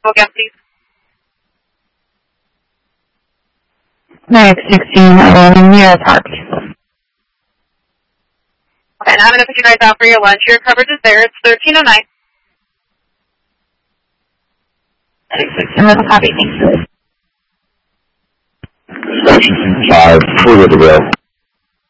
Again, please. 916 Mirror Park. Okay, and I'm going to put you guys out for your lunch. Your coverage is there. It's 1309. 916, copy. Thanks. Section 5, clear to go.